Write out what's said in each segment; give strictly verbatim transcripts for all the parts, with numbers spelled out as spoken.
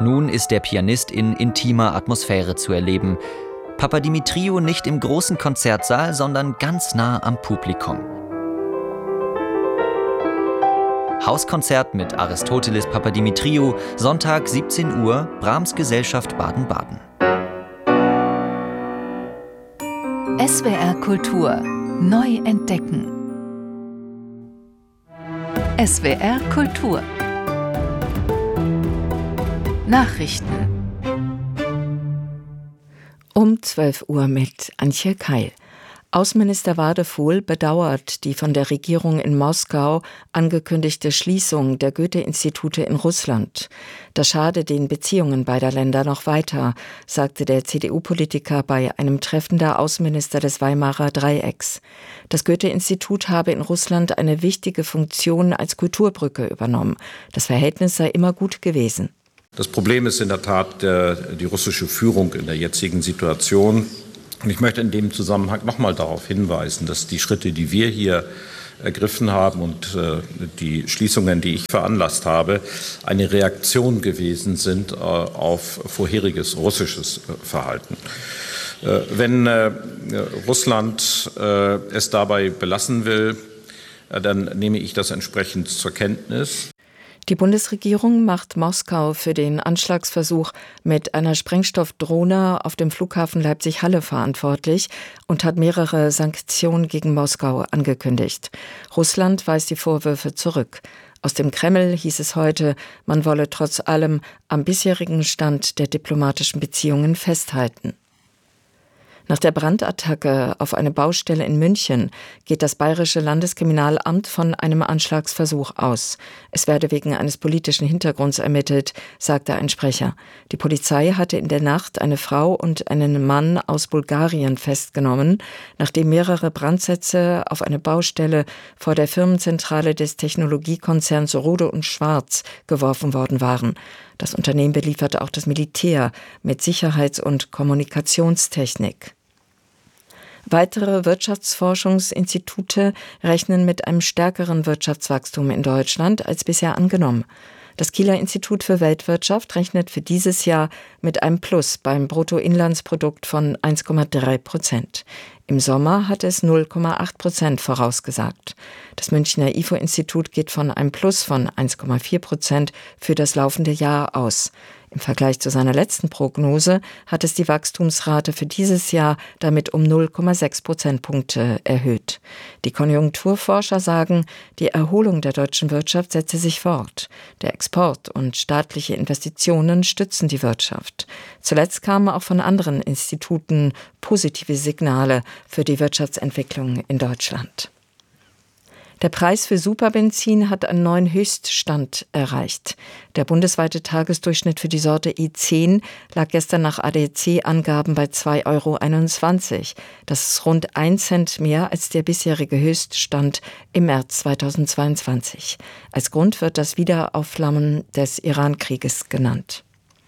Nun ist der Pianist in intimer Atmosphäre zu erleben. Papadimitriou nicht im großen Konzertsaal, sondern ganz nah am Publikum. Hauskonzert mit Aristoteles Papadimitriou, Sonntag siebzehn Uhr, Brahms Gesellschaft Baden-Baden. S W R Kultur neu entdecken. S W R Kultur Nachrichten um zwölf Uhr mit Antje Keil. Außenminister Wadefuhl bedauert die von der Regierung in Moskau angekündigte Schließung der Goethe-Institute in Russland. Das schade den Beziehungen beider Länder noch weiter, sagte der C D U-Politiker bei einem Treffen der Außenminister des Weimarer Dreiecks. Das Goethe-Institut habe in Russland eine wichtige Funktion als Kulturbrücke übernommen. Das Verhältnis sei immer gut gewesen. Das Problem ist in der Tat äh, die russische Führung in der jetzigen Situation. Und ich möchte in dem Zusammenhang noch mal darauf hinweisen, dass die Schritte, die wir hier ergriffen haben und äh, die Schließungen, die ich veranlasst habe, eine Reaktion gewesen sind äh, auf vorheriges russisches äh, Verhalten. Äh, wenn äh, Russland äh, es dabei belassen will, äh, dann nehme ich das entsprechend zur Kenntnis. Die Bundesregierung macht Moskau für den Anschlagsversuch mit einer Sprengstoffdrohne auf dem Flughafen Leipzig-Halle verantwortlich und hat mehrere Sanktionen gegen Moskau angekündigt. Russland weist die Vorwürfe zurück. Aus dem Kreml hieß es heute, man wolle trotz allem am bisherigen Stand der diplomatischen Beziehungen festhalten. Nach der Brandattacke auf eine Baustelle in München geht das Bayerische Landeskriminalamt von einem Anschlagsversuch aus. Es werde wegen eines politischen Hintergrunds ermittelt, sagte ein Sprecher. Die Polizei hatte in der Nacht eine Frau und einen Mann aus Bulgarien festgenommen, nachdem mehrere Brandsätze auf eine Baustelle vor der Firmenzentrale des Technologiekonzerns Rohde und Schwarz geworfen worden waren. Das Unternehmen belieferte auch das Militär mit Sicherheits- und Kommunikationstechnik. Weitere Wirtschaftsforschungsinstitute rechnen mit einem stärkeren Wirtschaftswachstum in Deutschland als bisher angenommen. Das Kieler Institut für Weltwirtschaft rechnet für dieses Jahr mit einem Plus beim Bruttoinlandsprodukt von eins Komma drei Prozent. Im Sommer hat es null Komma acht Prozent vorausgesagt. Das Münchner I F O-Institut geht von einem Plus von eins Komma vier Prozent für das laufende Jahr aus. Im Vergleich zu seiner letzten Prognose hat es die Wachstumsrate für dieses Jahr damit um null Komma sechs Prozentpunkte erhöht. Die Konjunkturforscher sagen, die Erholung der deutschen Wirtschaft setze sich fort. Der Export und staatliche Investitionen stützen die Wirtschaft. Zuletzt kamen auch von anderen Instituten positive Signale für die Wirtschaftsentwicklung in Deutschland. Der Preis für Superbenzin hat einen neuen Höchststand erreicht. Der bundesweite Tagesdurchschnitt für die Sorte E zehn lag gestern nach A D A C-Angaben bei zwei Euro einundzwanzig. Das ist rund ein Cent mehr als der bisherige Höchststand im März zweitausendzweiundzwanzig. Als Grund wird das Wiederaufflammen des Iran-Krieges genannt.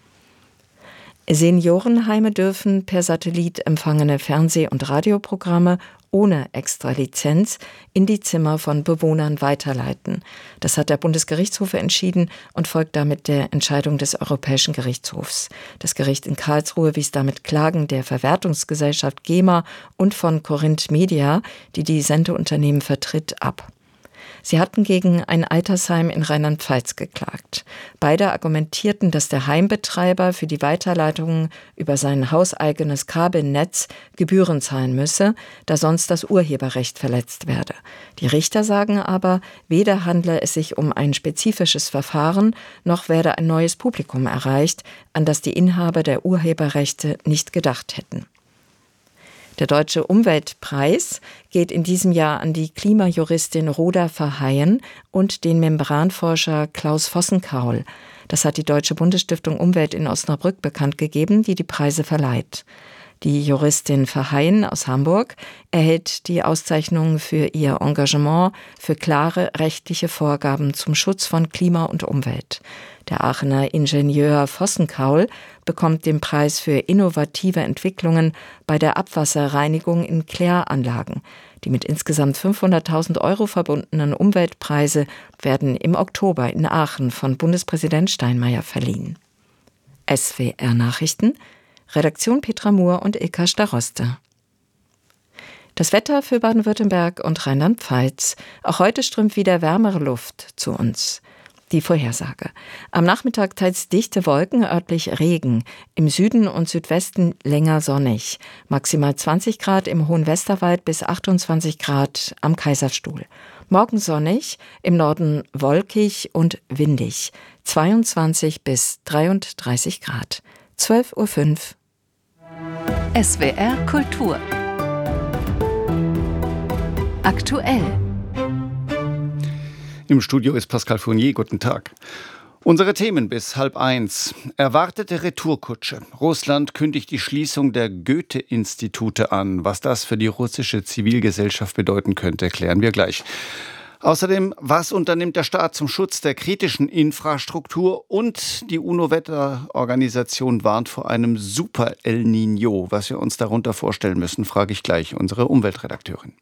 Seniorenheime dürfen per Satellit empfangene Fernseh- und Radioprogramme ohne Extralizenz in die Zimmer von Bewohnern weiterleiten. Das hat der Bundesgerichtshof entschieden und folgt damit der Entscheidung des Europäischen Gerichtshofs. Das Gericht in Karlsruhe wies damit Klagen der Verwertungsgesellschaft GEMA und von Corinth Media, die die Sendeunternehmen vertritt, ab. Sie hatten gegen ein Altersheim in Rheinland-Pfalz geklagt. Beide argumentierten, dass der Heimbetreiber für die Weiterleitung über sein hauseigenes Kabelnetz Gebühren zahlen müsse, da sonst das Urheberrecht verletzt werde. Die Richter sagen aber, weder handle es sich um ein spezifisches Verfahren, noch werde ein neues Publikum erreicht, an das die Inhaber der Urheberrechte nicht gedacht hätten. Der Deutsche Umweltpreis geht in diesem Jahr an die Klimajuristin Rhoda Verheyen und den Membranforscher Klaus Vossenkaul. Das hat die Deutsche Bundesstiftung Umwelt in Osnabrück bekannt gegeben, die die Preise verleiht. Die Juristin Verheyen aus Hamburg erhält die Auszeichnung für ihr Engagement für klare rechtliche Vorgaben zum Schutz von Klima und Umwelt. Der Aachener Ingenieur Vossenkaul bekommt den Preis für innovative Entwicklungen bei der Abwasserreinigung in Kläranlagen. Die mit insgesamt fünfhunderttausend Euro verbundenen Umweltpreise werden im Oktober in Aachen von Bundespräsident Steinmeier verliehen. S W R Nachrichten, Redaktion Petra Mohr und Ilka Staroste. Das Wetter für Baden-Württemberg und Rheinland-Pfalz. Auch heute strömt wieder wärmere Luft zu uns. Die Vorhersage. Am Nachmittag teils dichte Wolken, örtlich Regen. Im Süden und Südwesten länger sonnig. Maximal zwanzig Grad im Hohen Westerwald bis achtundzwanzig Grad am Kaiserstuhl. Morgen sonnig, im Norden wolkig und windig. zweiundzwanzig bis dreiunddreißig Grad. zwölf Uhr fünf. S W R Kultur. Aktuell. Im Studio ist Pascal Fournier. Guten Tag. Unsere Themen bis halb eins. Erwartete Retourkutsche. Russland kündigt die Schließung der Goethe-Institute an. Was das für die russische Zivilgesellschaft bedeuten könnte, klären wir gleich. Außerdem, was unternimmt der Staat zum Schutz der kritischen Infrastruktur? Und die UNO-Wetterorganisation warnt vor einem Super-El Niño. Was wir uns darunter vorstellen müssen, frage ich gleich unsere Umweltredakteurin.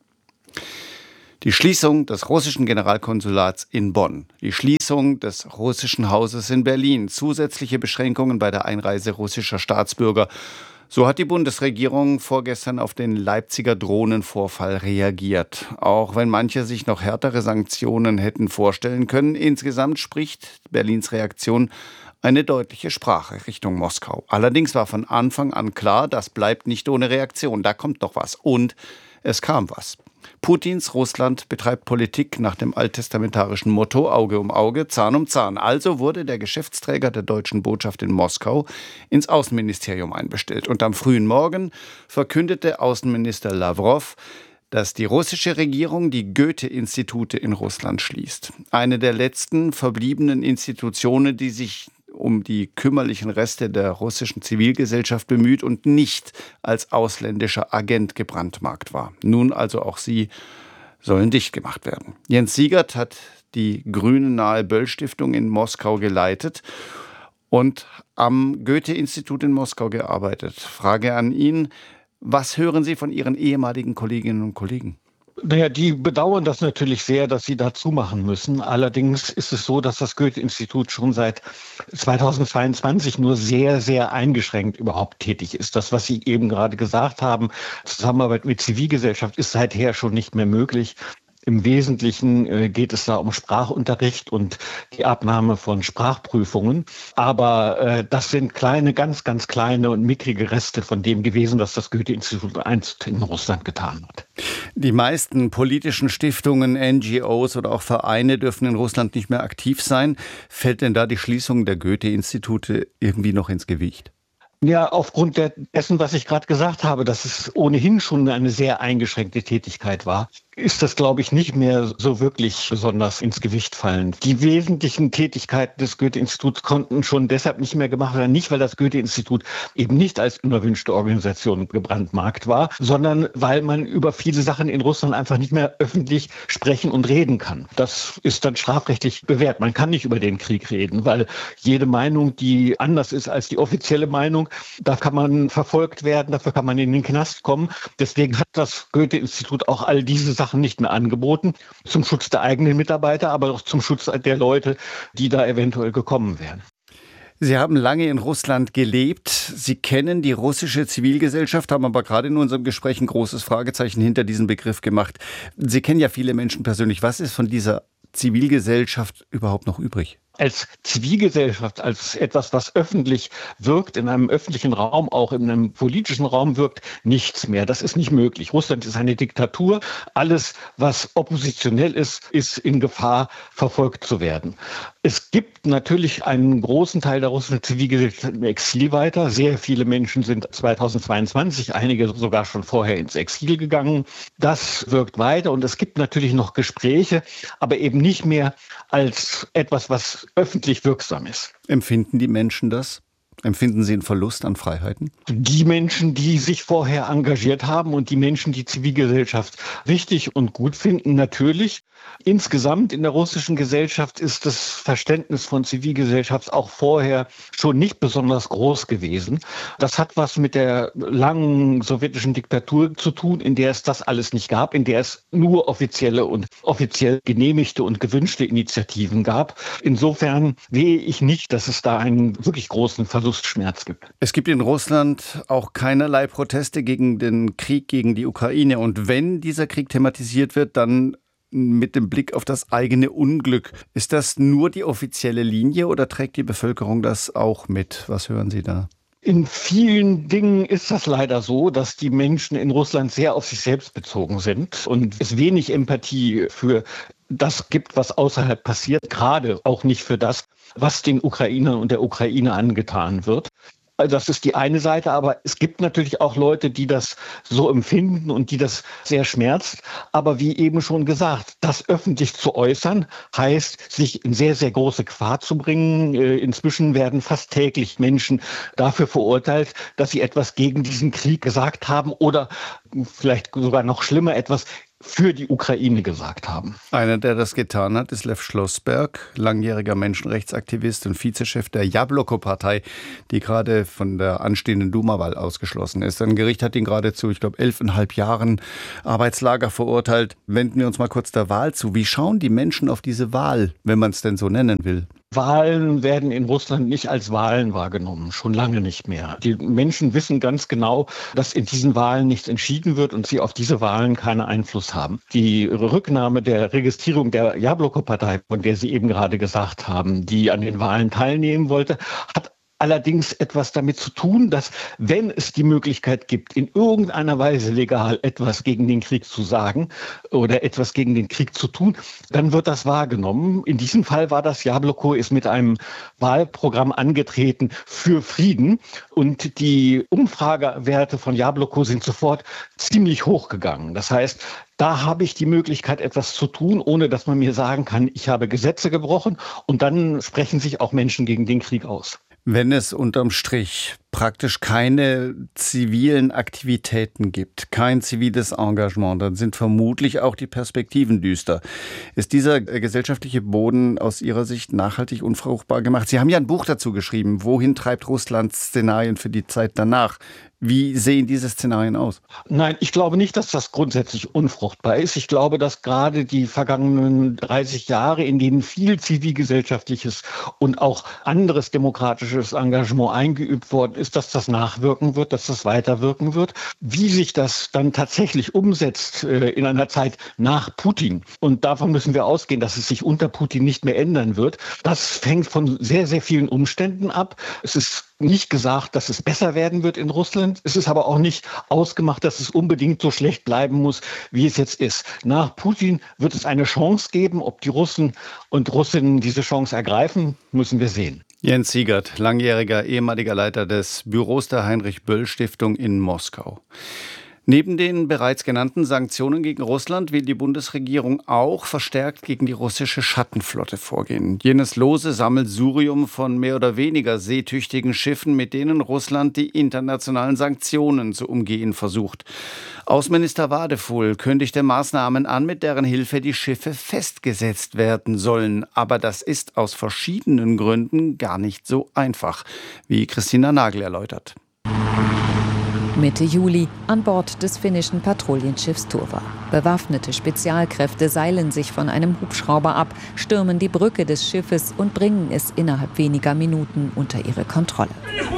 Die Schließung des russischen Generalkonsulats in Bonn, die Schließung des russischen Hauses in Berlin, zusätzliche Beschränkungen bei der Einreise russischer Staatsbürger. So hat die Bundesregierung vorgestern auf den Leipziger Drohnenvorfall reagiert. Auch wenn manche sich noch härtere Sanktionen hätten vorstellen können, insgesamt spricht Berlins Reaktion eine deutliche Sprache Richtung Moskau. Allerdings war von Anfang an klar, das bleibt nicht ohne Reaktion, da kommt noch was. Und es kam was. Putins Russland betreibt Politik nach dem alttestamentarischen Motto Auge um Auge, Zahn um Zahn. Also wurde der Geschäftsträger der deutschen Botschaft in Moskau ins Außenministerium einbestellt. Und am frühen Morgen verkündete Außenminister Lawrow, dass die russische Regierung die Goethe-Institute in Russland schließt. Eine der letzten verbliebenen Institutionen, die sich um die kümmerlichen Reste der russischen Zivilgesellschaft bemüht und nicht als ausländischer Agent gebrandmarkt war. Nun also auch sie sollen dicht gemacht werden. Jens Siegert hat die grünen-nahe Böll-Stiftung in Moskau geleitet und am Goethe-Institut in Moskau gearbeitet. Frage an ihn, was hören Sie von Ihren ehemaligen Kolleginnen und Kollegen? Naja, die bedauern das natürlich sehr, dass sie da zumachen müssen. Allerdings ist es so, dass das Goethe-Institut schon seit zweitausendzweiundzwanzig nur sehr, sehr eingeschränkt überhaupt tätig ist. Das, was Sie eben gerade gesagt haben, Zusammenarbeit mit Zivilgesellschaft ist seither schon nicht mehr möglich. Im Wesentlichen äh, geht es da um Sprachunterricht und die Abnahme von Sprachprüfungen. Aber äh, das sind kleine, ganz, ganz kleine und mickrige Reste von dem gewesen, was das Goethe-Institut einst in Russland getan hat. Die meisten politischen Stiftungen, N G Os oder auch Vereine dürfen in Russland nicht mehr aktiv sein. Fällt denn da die Schließung der Goethe-Institute irgendwie noch ins Gewicht? Ja, aufgrund dessen, was ich gerade gesagt habe, dass es ohnehin schon eine sehr eingeschränkte Tätigkeit war, ist das, glaube ich, nicht mehr so wirklich besonders ins Gewicht fallend. Die wesentlichen Tätigkeiten des Goethe-Instituts konnten schon deshalb nicht mehr gemacht werden, nicht weil das Goethe-Institut eben nicht als unerwünschte Organisation gebrandmarkt war, sondern weil man über viele Sachen in Russland einfach nicht mehr öffentlich sprechen und reden kann. Das ist dann strafrechtlich bewährt. Man kann nicht über den Krieg reden, weil jede Meinung, die anders ist als die offizielle Meinung, da kann man verfolgt werden, dafür kann man in den Knast kommen. Deswegen hat das Goethe-Institut auch all diese Sachen nicht mehr angeboten, zum Schutz der eigenen Mitarbeiter, aber auch zum Schutz der Leute, die da eventuell gekommen wären. Sie haben lange in Russland gelebt. Sie kennen die russische Zivilgesellschaft, haben aber gerade in unserem Gespräch ein großes Fragezeichen hinter diesem Begriff gemacht. Sie kennen ja viele Menschen persönlich. Was ist von dieser Zivilgesellschaft überhaupt noch übrig? Als Zivilgesellschaft, als etwas, was öffentlich wirkt, in einem öffentlichen Raum, auch in einem politischen Raum wirkt, nichts mehr. Das ist nicht möglich. Russland ist eine Diktatur. Alles, was oppositionell ist, ist in Gefahr, verfolgt zu werden. Es gibt natürlich einen großen Teil der russischen Zivilgesellschaft im Exil weiter. Sehr viele Menschen sind zweitausendzweiundzwanzig, einige sogar schon vorher ins Exil gegangen. Das wirkt weiter und es gibt natürlich noch Gespräche, aber eben nicht mehr als etwas, was öffentlich wirksam ist. Empfinden die Menschen das? Empfinden Sie einen Verlust an Freiheiten? Die Menschen, die sich vorher engagiert haben und die Menschen, die Zivilgesellschaft wichtig und gut finden, natürlich. Insgesamt in der russischen Gesellschaft ist das Verständnis von Zivilgesellschaft auch vorher schon nicht besonders groß gewesen. Das hat was mit der langen sowjetischen Diktatur zu tun, in der es das alles nicht gab, in der es nur offizielle und offiziell genehmigte und gewünschte Initiativen gab. Insofern sehe ich nicht, dass es da einen wirklich großen Verlustschmerz gibt. Es gibt in Russland auch keinerlei Proteste gegen den Krieg gegen die Ukraine. Und wenn dieser Krieg thematisiert wird, dann mit dem Blick auf das eigene Unglück. Ist das nur die offizielle Linie oder trägt die Bevölkerung das auch mit? Was hören Sie da? In vielen Dingen ist das leider so, dass die Menschen in Russland sehr auf sich selbst bezogen sind und es wenig Empathie für das gibt, was außerhalb passiert, gerade auch nicht für das, was den Ukrainern und der Ukraine angetan wird. Also das ist die eine Seite, aber es gibt natürlich auch Leute, die das so empfinden und die das sehr schmerzt. Aber wie eben schon gesagt, das öffentlich zu äußern, heißt, sich in sehr, sehr große Gefahr zu bringen. Inzwischen werden fast täglich Menschen dafür verurteilt, dass sie etwas gegen diesen Krieg gesagt haben oder vielleicht sogar noch schlimmer etwas für die Ukraine gesagt haben. Einer, der das getan hat, ist Lev Schlossberg, langjähriger Menschenrechtsaktivist und Vizechef der Jabloko-Partei, die gerade von der anstehenden Duma-Wahl ausgeschlossen ist. Ein Gericht hat ihn gerade zu, ich glaube, elfeinhalb Jahren Arbeitslager verurteilt. Wenden wir uns mal kurz der Wahl zu. Wie schauen die Menschen auf diese Wahl, wenn man es denn so nennen will? Wahlen werden in Russland nicht als Wahlen wahrgenommen, schon lange nicht mehr. Die Menschen wissen ganz genau, dass in diesen Wahlen nichts entschieden wird und sie auf diese Wahlen keinen Einfluss haben. Die Rücknahme der Registrierung der Jabloko-Partei, von der Sie eben gerade gesagt haben, die an den Wahlen teilnehmen wollte, hat allerdings etwas damit zu tun, dass, wenn es die Möglichkeit gibt, in irgendeiner Weise legal etwas gegen den Krieg zu sagen oder etwas gegen den Krieg zu tun, dann wird das wahrgenommen. In diesem Fall war das Jabloko ist mit einem Wahlprogramm angetreten für Frieden und die Umfragewerte von Jabloko sind sofort ziemlich hochgegangen. Das heißt, da habe ich die Möglichkeit, etwas zu tun, ohne dass man mir sagen kann, ich habe Gesetze gebrochen und dann sprechen sich auch Menschen gegen den Krieg aus. Wenn es unterm Strich praktisch keine zivilen Aktivitäten gibt, kein ziviles Engagement, dann sind vermutlich auch die Perspektiven düster. Ist dieser gesellschaftliche Boden aus Ihrer Sicht nachhaltig unfruchtbar gemacht? Sie haben ja ein Buch dazu geschrieben, Wohin treibt Russland Szenarien für die Zeit danach? Wie sehen diese Szenarien aus? Nein, ich glaube nicht, dass das grundsätzlich unfruchtbar ist. Ich glaube, dass gerade die vergangenen dreißig Jahre, in denen viel zivilgesellschaftliches und auch anderes demokratisches Engagement eingeübt worden ist, dass das nachwirken wird, dass das weiterwirken wird. Wie sich das dann tatsächlich umsetzt äh, in einer Zeit nach Putin, und davon müssen wir ausgehen, dass es sich unter Putin nicht mehr ändern wird, das fängt von sehr, sehr vielen Umständen ab. Es ist nicht gesagt, dass es besser werden wird in Russland. Es ist aber auch nicht ausgemacht, dass es unbedingt so schlecht bleiben muss, wie es jetzt ist. Nach Putin wird es eine Chance geben. Ob die Russen und Russinnen diese Chance ergreifen, müssen wir sehen. Jens Siegert, langjähriger ehemaliger Leiter des Büros der Heinrich-Böll-Stiftung in Moskau. Neben den bereits genannten Sanktionen gegen Russland will die Bundesregierung auch verstärkt gegen die russische Schattenflotte vorgehen. Jenes lose Sammelsurium von mehr oder weniger seetüchtigen Schiffen, mit denen Russland die internationalen Sanktionen zu umgehen versucht. Außenminister Wadefuhl kündigte Maßnahmen an, mit deren Hilfe die Schiffe festgesetzt werden sollen. Aber das ist aus verschiedenen Gründen gar nicht so einfach, wie Christina Nagel erläutert. Mitte Juli an Bord des finnischen Patrouillenschiffs Turva. Bewaffnete Spezialkräfte seilen sich von einem Hubschrauber ab, stürmen die Brücke des Schiffes und bringen es innerhalb weniger Minuten unter ihre Kontrolle.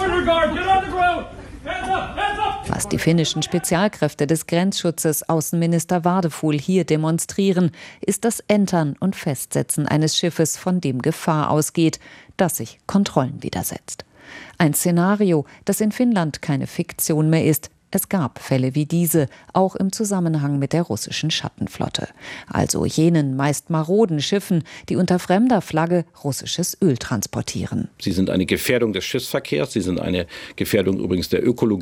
Was die finnischen Spezialkräfte des Grenzschutzes Außenminister Wadefuhl hier demonstrieren, ist das Entern und Festsetzen eines Schiffes, von dem Gefahr ausgeht, das sich Kontrollen widersetzt. Ein Szenario, das in Finnland keine Fiktion mehr ist. Es gab Fälle wie diese, auch im Zusammenhang mit der russischen Schattenflotte. Also jenen meist maroden Schiffen, die unter fremder Flagge russisches Öl transportieren. Sie sind eine Gefährdung des Schiffsverkehrs, sie sind eine Gefährdung übrigens der Ökologie.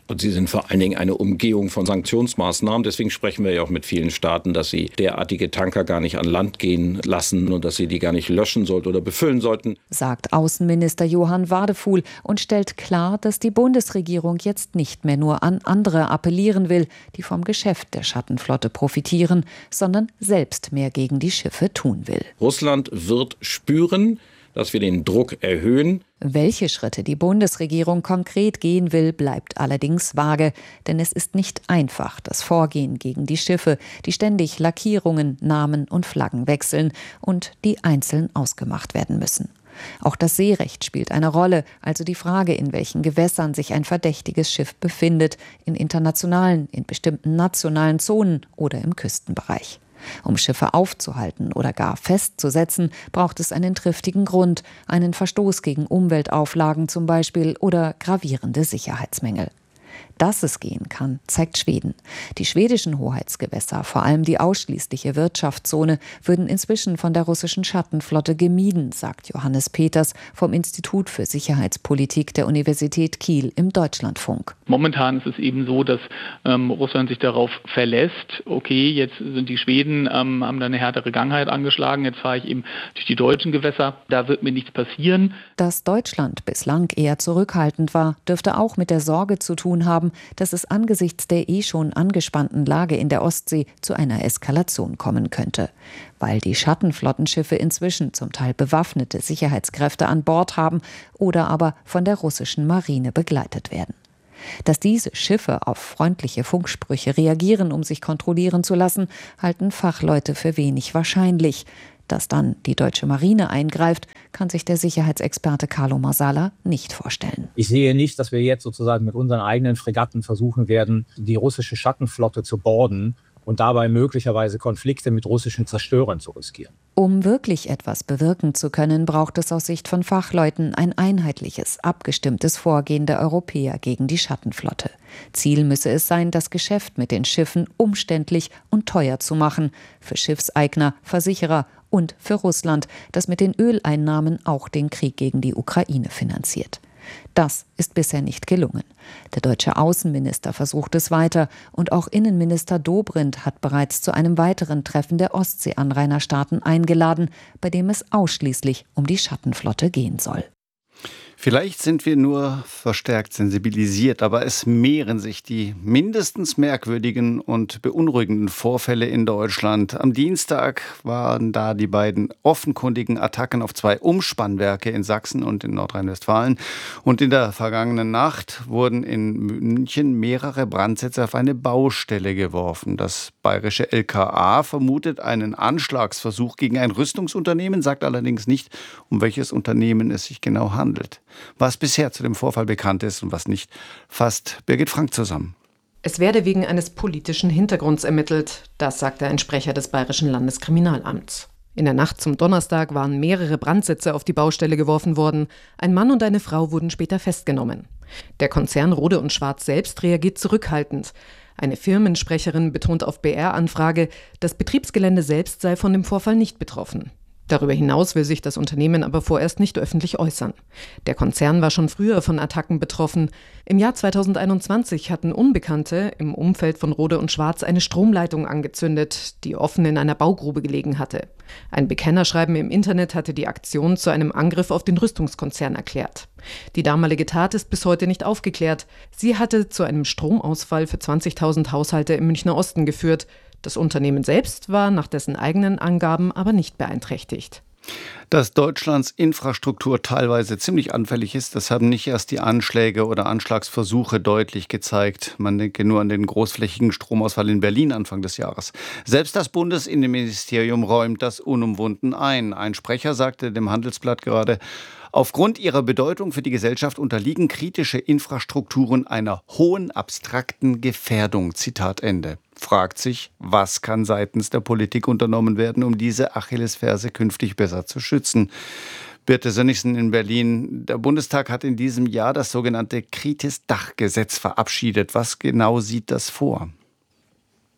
Und sie sind vor allen Dingen eine Umgehung von Sanktionsmaßnahmen. Deswegen sprechen wir ja auch mit vielen Staaten, dass sie derartige Tanker gar nicht an Land gehen lassen und dass sie die gar nicht löschen sollten oder befüllen sollten. Sagt Außenminister Johann Wadefuhl und stellt klar, dass die Bundesregierung jetzt nicht mehr nur an andere appellieren will, die vom Geschäft der Schattenflotte profitieren, sondern selbst mehr gegen die Schiffe tun will. Russland wird spüren, dass wir den Druck erhöhen. Welche Schritte die Bundesregierung konkret gehen will, bleibt allerdings vage. Denn es ist nicht einfach, das Vorgehen gegen die Schiffe, die ständig Lackierungen, Namen und Flaggen wechseln und die einzeln ausgemacht werden müssen. Auch das Seerecht spielt eine Rolle, also die Frage, in welchen Gewässern sich ein verdächtiges Schiff befindet, in internationalen, in bestimmten nationalen Zonen oder im Küstenbereich. Um Schiffe aufzuhalten oder gar festzusetzen, braucht es einen triftigen Grund, einen Verstoß gegen Umweltauflagen zum Beispiel oder gravierende Sicherheitsmängel. Dass es gehen kann, zeigt Schweden. Die schwedischen Hoheitsgewässer, vor allem die ausschließliche Wirtschaftszone, würden inzwischen von der russischen Schattenflotte gemieden, sagt Johannes Peters vom Institut für Sicherheitspolitik der Universität Kiel im Deutschlandfunk. Momentan ist es eben so, dass ähm, Russland sich darauf verlässt, okay, jetzt sind die Schweden, ähm, haben da eine härtere Gangheit angeschlagen, jetzt fahre ich eben durch die deutschen Gewässer, da wird mir nichts passieren. Dass Deutschland bislang eher zurückhaltend war, dürfte auch mit der Sorge zu tun haben, dass es angesichts der eh schon angespannten Lage in der Ostsee zu einer Eskalation kommen könnte. Weil die Schattenflottenschiffe inzwischen zum Teil bewaffnete Sicherheitskräfte an Bord haben oder aber von der russischen Marine begleitet werden. Dass diese Schiffe auf freundliche Funksprüche reagieren, um sich kontrollieren zu lassen, halten Fachleute für wenig wahrscheinlich. Dass dann die deutsche Marine eingreift, kann sich der Sicherheitsexperte Carlo Marsala nicht vorstellen. Ich sehe nicht, dass wir jetzt sozusagen mit unseren eigenen Fregatten versuchen werden, die russische Schattenflotte zu boarden und dabei möglicherweise Konflikte mit russischen Zerstörern zu riskieren. Um wirklich etwas bewirken zu können, braucht es aus Sicht von Fachleuten ein einheitliches, abgestimmtes Vorgehen der Europäer gegen die Schattenflotte. Ziel müsse es sein, das Geschäft mit den Schiffen umständlich und teuer zu machen, für Schiffseigner, Versicherer und für Russland, das mit den Öleinnahmen auch den Krieg gegen die Ukraine finanziert. Das ist bisher nicht gelungen. Der deutsche Außenminister versucht es weiter und auch Innenminister Dobrindt hat bereits zu einem weiteren Treffen der Ostsee-Anrainerstaaten eingeladen, bei dem es ausschließlich um die Schattenflotte gehen soll. Vielleicht sind wir nur verstärkt sensibilisiert, aber es mehren sich die mindestens merkwürdigen und beunruhigenden Vorfälle in Deutschland. Am Dienstag waren da die beiden offenkundigen Attacken auf zwei Umspannwerke in Sachsen und in Nordrhein-Westfalen. Und in der vergangenen Nacht wurden in München mehrere Brandsätze auf eine Baustelle geworfen. Das bayerische L K A vermutet einen Anschlagsversuch gegen ein Rüstungsunternehmen, sagt allerdings nicht, um welches Unternehmen es sich genau handelt. Was bisher zu dem Vorfall bekannt ist und was nicht, fasst Birgit Frank zusammen. Es werde wegen eines politischen Hintergrunds ermittelt, das sagte ein Sprecher des Bayerischen Landeskriminalamts. In der Nacht zum Donnerstag waren mehrere Brandsätze auf die Baustelle geworfen worden. Ein Mann und eine Frau wurden später festgenommen. Der Konzern Rohde und Schwarz selbst reagiert zurückhaltend. Eine Firmensprecherin betont auf B R-Anfrage, das Betriebsgelände selbst sei von dem Vorfall nicht betroffen. Darüber hinaus will sich das Unternehmen aber vorerst nicht öffentlich äußern. Der Konzern war schon früher von Attacken betroffen. Im Jahr zweitausendeinundzwanzig hatten Unbekannte im Umfeld von Rohde und Schwarz eine Stromleitung angezündet, die offen in einer Baugrube gelegen hatte. Ein Bekennerschreiben im Internet hatte die Aktion zu einem Angriff auf den Rüstungskonzern erklärt. Die damalige Tat ist bis heute nicht aufgeklärt. Sie hatte zu einem Stromausfall für zwanzigtausend Haushalte im Münchner Osten geführt. Das Unternehmen selbst war nach dessen eigenen Angaben aber nicht beeinträchtigt. Dass Deutschlands Infrastruktur teilweise ziemlich anfällig ist, das haben nicht erst die Anschläge oder Anschlagsversuche deutlich gezeigt. Man denke nur an den großflächigen Stromausfall in Berlin Anfang des Jahres. Selbst das Bundesinnenministerium räumt das unumwunden ein. Ein Sprecher sagte dem Handelsblatt gerade, aufgrund ihrer Bedeutung für die Gesellschaft unterliegen kritische Infrastrukturen einer hohen abstrakten Gefährdung. Zitat Ende. Fragt sich, was kann seitens der Politik unternommen werden, um diese Achillesferse künftig besser zu schützen. Birte Sönnigsen in Berlin. Der Bundestag hat in diesem Jahr das sogenannte Kritis-Dach-Gesetz verabschiedet. Was genau sieht das vor?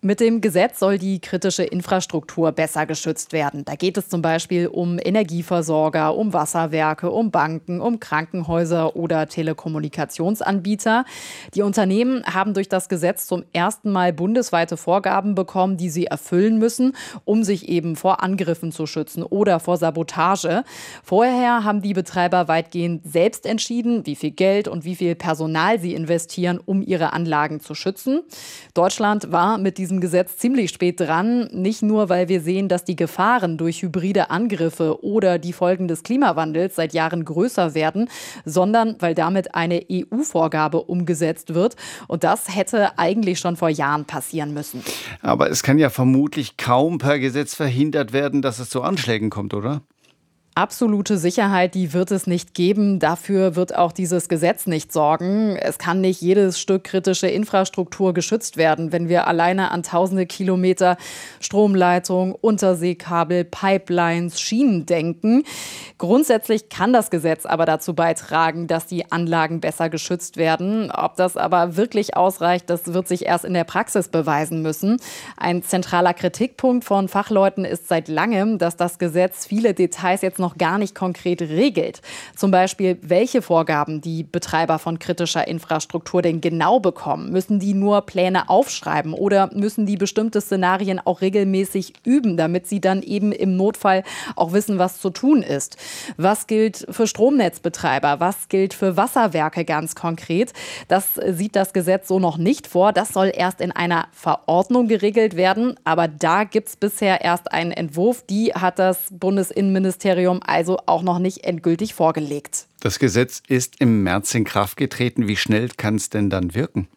Mit dem Gesetz soll die kritische Infrastruktur besser geschützt werden. Da geht es zum Beispiel um Energieversorger, um Wasserwerke, um Banken, um Krankenhäuser oder Telekommunikationsanbieter. Die Unternehmen haben durch das Gesetz zum ersten Mal bundesweite Vorgaben bekommen, die sie erfüllen müssen, um sich eben vor Angriffen zu schützen oder vor Sabotage. Vorher haben die Betreiber weitgehend selbst entschieden, wie viel Geld und wie viel Personal sie investieren, um ihre Anlagen zu schützen. Deutschland war mit diesem Gesetz ziemlich spät dran, nicht nur, weil wir sehen, dass die Gefahren durch hybride Angriffe oder die Folgen des Klimawandels seit Jahren größer werden, sondern weil damit eine E U-Vorgabe umgesetzt wird. Und das hätte eigentlich schon vor Jahren passieren müssen. Aber es kann ja vermutlich kaum per Gesetz verhindert werden, dass es zu Anschlägen kommt, oder? Absolute Sicherheit, die wird es nicht geben. Dafür wird auch dieses Gesetz nicht sorgen. Es kann nicht jedes Stück kritische Infrastruktur geschützt werden, wenn wir alleine an tausende Kilometer Stromleitung, Unterseekabel, Pipelines, Schienen denken. Grundsätzlich kann das Gesetz aber dazu beitragen, dass die Anlagen besser geschützt werden. Ob das aber wirklich ausreicht, das wird sich erst in der Praxis beweisen müssen. Ein zentraler Kritikpunkt von Fachleuten ist seit langem, dass das Gesetz viele Details jetzt noch noch gar nicht konkret regelt. Zum Beispiel, welche Vorgaben die Betreiber von kritischer Infrastruktur denn genau bekommen. Müssen die nur Pläne aufschreiben oder müssen die bestimmte Szenarien auch regelmäßig üben, damit sie dann eben im Notfall auch wissen, was zu tun ist? Was gilt für Stromnetzbetreiber? Was gilt für Wasserwerke ganz konkret? Das sieht das Gesetz so noch nicht vor. Das soll erst in einer Verordnung geregelt werden. Aber da gibt es bisher erst einen Entwurf. Die hat das Bundesinnenministerium also auch noch nicht endgültig vorgelegt. Das Gesetz ist im März in Kraft getreten. Wie schnell kann es denn dann wirken?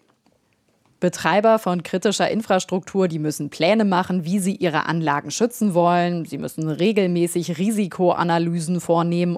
Betreiber von kritischer Infrastruktur, die müssen Pläne machen, wie sie ihre Anlagen schützen wollen. Sie müssen regelmäßig Risikoanalysen vornehmen